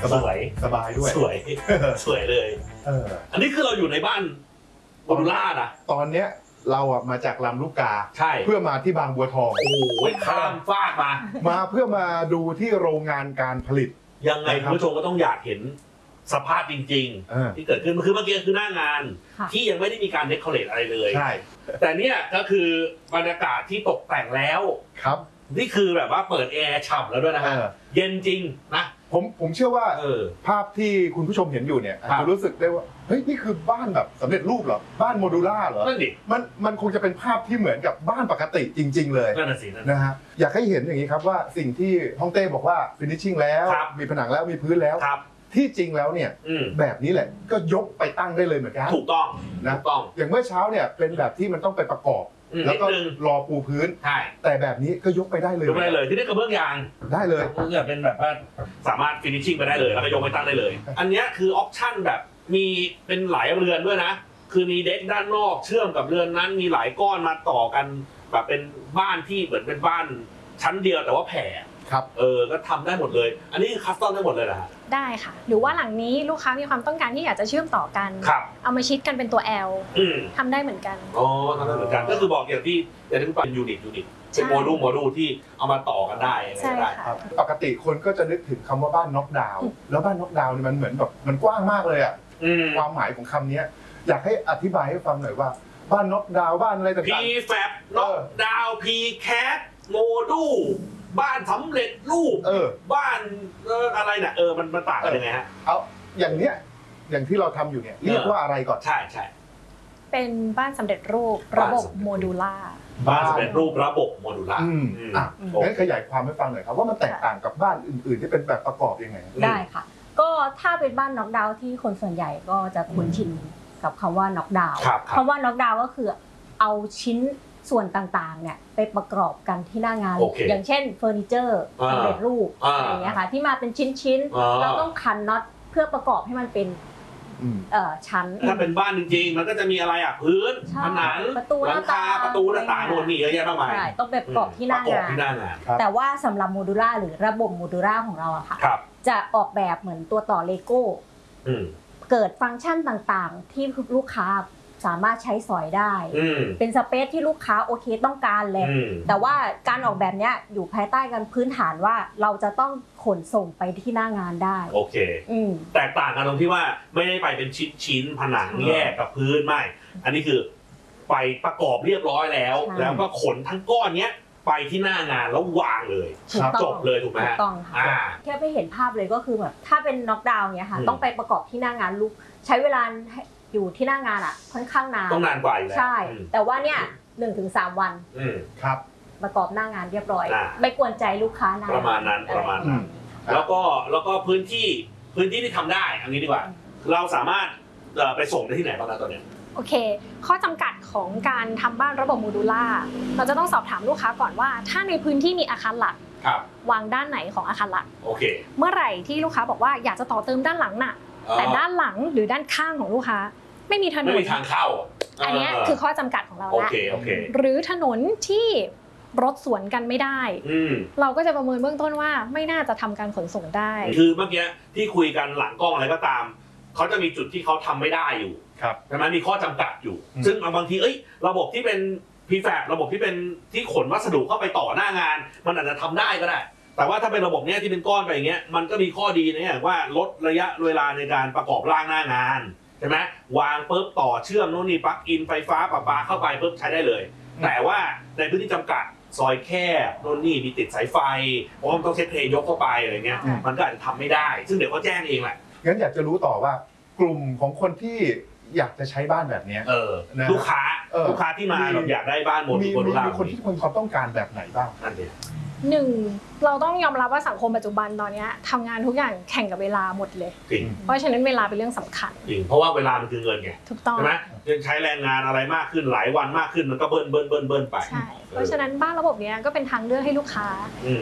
สวยสบายด้วยสวยสวยเลยอันนี้คือเราอยู่ในบ้านโมดูล่านะตอนเนี้ยเราอ่ะมาจากลำลูกกาใช่เพื่อมาที่บางบัวทองโอ้ยข้ามฟากมาเพื่อมาดูที่โรงงานการผลิตยังไงคุณผู้ชมก็ต้องอยากเห็นสภาพจริงๆที่เกิดขึ้นคือเมื่อกี้คือหน้างานที่ยังไม่ได้มีการเดคอเรทอะไรเลยใช่แต่เนี่ยก็คือบรรยากาศที่ตกแต่งแล้วครับนี่คือแบบว่าเปิดแอร์ฉ่ำแล้วด้วยนะฮะเย็นจริงนะผมเชื่อว่าภาพที่คุณผู้ชมเห็นอยู่เนี่ยอาจจะรู้สึกได้ว่าเฮ้ยนี่คือบ้านแบบสำเร็จรูปเหรอบ้านโมดูล่าเหรอนั่นดิมันคงจะเป็นภาพที่เหมือนกับบ้านปกติจริงๆเลยนั่นน่ะสินะฮะอยากให้เห็นอย่างนี้ครับว่าสิ่งที่ฮ่องเต้บอกว่าฟินิชชิ่งแล้วมีผนังแล้วมีพื้นแล้วที่จริงแล้วเนี่ยแบบนี้แหละก็ยกไปตั้งได้เลยเหมือนกันถูกต้องนะอย่างเมื่อเช้าเนี่ยเป็นแบบที่มันต้องไปประกอบแล้วก็รอปูพื้นแต่แบบนี้ก็ยกไปได้เลยยกไปได้เลยที่ได้กระเบื้องยางได้เลยก็เป็นแบบว่าสามารถฟินิชชิ่งไปได้เลยแล้วก็ยกไปตั้งได้เลยอันนี้คือออปชั่นแบบมีเป็นหลายเรือนด้วยนะคือมีเด็กด้านนอกเชื่อมกับเรือนนั้นมีหลายก้อนมาต่อกันแบบเป็นบ้านที่เหมือนเป็นบ้านชั้นเดียวแต่ว่าแผ่ครับก็ทำได้หมดเลยอันนี้คือคัสตอมได้หมดเลยเหรอได้ค่ะหรือว่าหลังนี้ลูกค้ามีความต้องการที่อยากจะเชื่อมต่อกันเอามาชิดกันเป็นตัว L ทำได้เหมือนกันทำได้เหมือนกันก็คือบอกอย่างที่คุณเป็นยูนิตเป็นโมดูลที่เอามาต่อกันได้ใช่ค่ะปกติคนก็จะนึกถึงคำว่าบ้านน็อกดาวน์แล้วบ้านน็อกดาวน์นี่มันเหมือนแบบมันกว้างมากเลยอ่ะความหมายของคำนี้อยากให้อธิบายให้ฟังหน่อยว่าบ้านน็อกดาวน์บ้านอะไรต่างๆ PFAB น็อกดาวน์ PCAT โมดูลบ้านสำเร็จรูปบ้านอะไรเนี่ยมันต่างกันยังไงฮะเอาอย่างเนี้ยอย่างที่เราทำอยู่เนี่ยเรียกว่าอะไรก่อนใช่เป็นบ้านสำเร็จรูประบบโมดูล่าบ้านสำเร็จรูประบบโมดูล่างั้นขยายความให้ฟังหน่อยครับว่ามันแตกต่างกับบ้านอื่นๆที่เป็นแบบประกอบยังไงได้ค่ะก็ถ้าเป็นบ้านน็อกดาวน์ที่คนส่วนใหญ่ก็จะคุ้นชินกับคำว่าน็อกดาวน์คำว่าน็อกดาวน์ก็คือเอาชิ้นส่วนต่างๆเนี่ยไปประกอบกันที่หน้างานอย่างเช่นเฟอร์นิเจอร์สำเร็จรูปอะไรอย่างเงี้ยค่ะที่มาเป็นชิ้นๆเราต้องคันน็อตเพื่อประกอบให้มันเป็นชั้นถ้าเป็นบ้านจริงๆมันก็จะมีอะไรพื้นผนังประตูหน้าต่างโน่นนี่เยอะแยะมากมายต้องแบบประกอบที่หน้างานแต่ว่าสำหรับโมดูล่าหรือระบบโมดูล่าของเราอะค่ะจะออกแบบเหมือนตัวต่อเลโก้เกิดฟังก์ชันต่างๆที่ลูกค้าสามารถใช้สอยได้เป็นสเปซที่ลูกค้าโอเคต้องการเลยแต่ว่าการออกแบบนี้อยู่ภายใต้กันพื้นฐานว่าเราจะต้องขนส่งไปที่หน้างานได้โอเคแตกต่างกันตรงที่ว่าไม่ได้ไปเป็นชิ้นผนังแยกกับพื้นไม่อันนี้คือไปประกอบเรียบร้อยแล้วก็ขนทั้งก้อนเนี้ยไปที่หน้างานแล้ววางเลยจบเลยถูกไหมถูกต้องค่ะแค่ไปเห็นภาพเลยก็คือแบบถ้าเป็นน็อกดาวน์เนี้ยค่ะต้องไปประกอบที่หน้างานลูกใช้เวลาอยู่ที่หน้างานอ่ะค่อนข้างนานต้องนานกว่าอยู่แล้วใช่แต่ว่าเนี่ย1-3 วันครับประกอบหน้างานเรียบร้อยไม่กวนใจลูกค้านานประมาณนั้นแล้วก็พื้นที่ที่ทำได้อันนี้ดีกว่าเราสามารถไปส่งได้ที่ไหนบ้างตอนนี้โอเคข้อจำกัดของการทำบ้านระบบโมดูล่าเราจะต้องสอบถามลูกค้าก่อนว่าถ้าในพื้นที่มีอาคารหลักวางด้านไหนของอาคารหลักโอเคเมื่อไหร่ที่ลูกค้าบอกว่าอยากจะต่อเติมด้านหลังน่ะแต่ด้านหลังหรือด้านข้างของลูกค้าไม่มีถนนไม่มีทางเข้าอันนี้คือข้อจำกัดของเราแล้วหรือถนนที่รถสวนกันไม่ได้เราก็จะประเมินเบื้องต้นว่าไม่น่าจะทำการขนส่งได้คือเมื่อกี้ที่คุยกันหลังกล้องอะไรก็ตามเขาจะมีจุดที่เขาทำไม่ได้อยู่ใช่ไหมมีข้อจำกัดอยู่ซึ่งบางทีระบบที่เป็นPFABระบบที่เป็นที่ขนวัสดุเข้าไปต่อหน้างานมันอาจจะทำได้ก็ได้แต่ว่าถ้าเป็นระบบเนี้ยที่เป็นก้อนไปอย่างเงี้ยมันก็มีข้อดีนะอย่างว่าลดระยะเวลาในการประกอบร่างหน้างานใช่ไหมวางปุ๊บต่อเชื่อมโน่นนี่ปลั๊กอินไฟฟ้าประปาเข้าไปปุ๊บใช้ได้เลยแต่ว่าในพื้นที่จำกัดซอยแคบโน่นนี่มีติดสายไฟเพราะมันต้องเช็คเพลย์ยกเข้าไปอะไรเงี้ยมันก็อาจจะทำไม่ได้ซึ่งเดี๋ยวเขาแจ้งเองแหละงั้นอยากจะรู้ต่อว่ากลุ่มของคนที่อยากจะใช้บ้านแบบนี้ลูกค้าที่มาแบบอยากได้บ้านโมดูล่ามีคนที่มีความต้องการแบบไหนบ้างนั่นเอง 1เราต้องยอมรับว่าสังคมปัจจุบันตอนนี้ทำงานทุกอย่างแข่งกับเวลาหมดเลยเพราะฉะนั้นเวลาเป็นเรื่องสำคัญจริงเพราะว่าเวลามันคือเงินไงถูกต้องใช่ไหมยังใช้แรงงานอะไรมากขึ้นหลายวันมากขึ้นมันก็เบิ้ลไปใช่เพราะฉะนั้นบ้านระบบนี้ก็เป็นทางเลือกให้ลูกค้า